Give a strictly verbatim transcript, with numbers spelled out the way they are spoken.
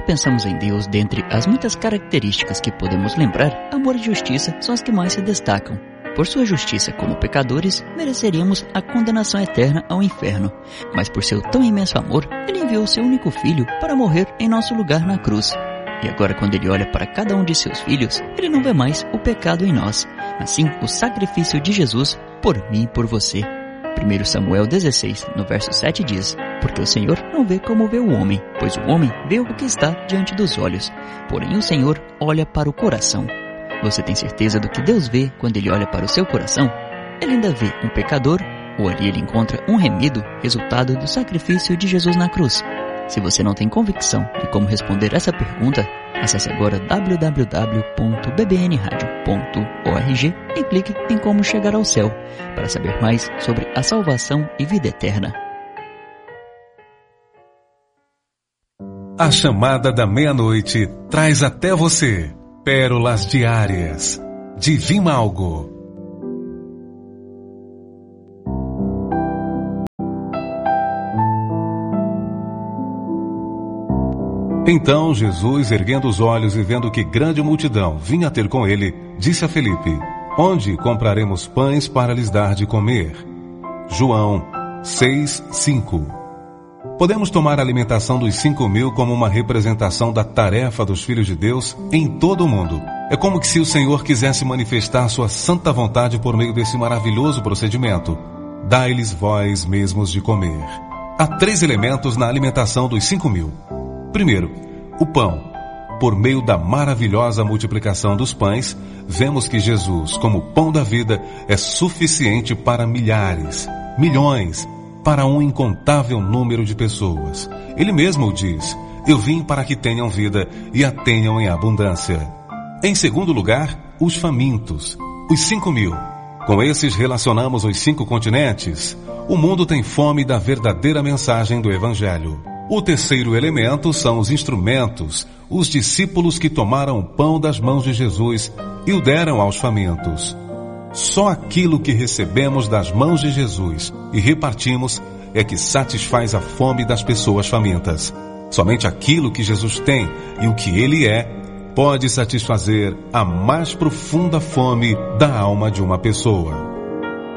pensamos em Deus, dentre as muitas características que podemos lembrar, amor e justiça são as que mais se destacam. Por sua justiça como pecadores, mereceríamos a condenação eterna ao inferno. Mas por seu tão imenso amor, Ele enviou seu único filho para morrer em nosso lugar na cruz. E agora, quando Ele olha para cada um de seus filhos, Ele não vê mais o pecado em nós. Assim, o sacrifício de Jesus por mim e por você. primeiro Samuel dezesseis, no verso sete diz: porque o Senhor não vê como vê o homem, pois o homem vê o que está diante dos olhos. Porém o Senhor olha para o coração. Você tem certeza do que Deus vê quando Ele olha para o seu coração? Ele ainda vê um pecador, ou ali Ele encontra um remido, resultado do sacrifício de Jesus na cruz? Se você não tem convicção de como responder essa pergunta, acesse agora w w w ponto b b n radio ponto org e clique em Como Chegar ao Céu, para saber mais sobre a salvação e vida eterna. A chamada da meia-noite traz até você pérolas diárias de Vimalgo. Então Jesus, erguendo os olhos e vendo que grande multidão vinha ter com ele, disse a Felipe: onde compraremos pães para lhes dar de comer? João seis, cinco. Podemos tomar a alimentação dos cinco mil como uma representação da tarefa dos filhos de Deus em todo o mundo. É como que se o Senhor quisesse manifestar sua santa vontade por meio desse maravilhoso procedimento. Dai-lhes vós mesmos de comer. Há três elementos na alimentação dos cinco mil. Primeiro, o pão. Por meio da maravilhosa multiplicação dos pães, vemos que Jesus, como pão da vida, é suficiente para milhares, milhões, para um incontável número de pessoas. Ele mesmo o diz: eu vim para que tenham vida e a tenham em abundância. Em segundo lugar, os famintos, os cinco mil. Com esses relacionamos os cinco continentes. O mundo tem fome da verdadeira mensagem do Evangelho. O terceiro elemento são os instrumentos, os discípulos que tomaram o pão das mãos de Jesus e o deram aos famintos. Só aquilo que recebemos das mãos de Jesus e repartimos é que satisfaz a fome das pessoas famintas. Somente aquilo que Jesus tem e o que Ele é pode satisfazer a mais profunda fome da alma de uma pessoa.